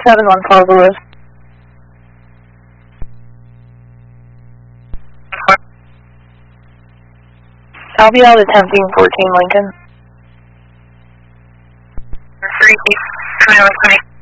714 Lewis. I'll be out attempting 14 Lincoln. 3, 2, 20,